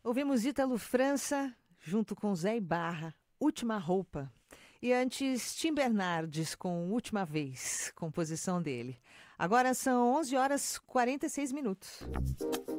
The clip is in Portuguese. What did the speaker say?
Ouvimos Ítalo França, junto com Zé Ibarra, Última Roupa. E antes, Tim Bernardes com Última Vez, composição dele. Agora são 11 horas e 46 minutos.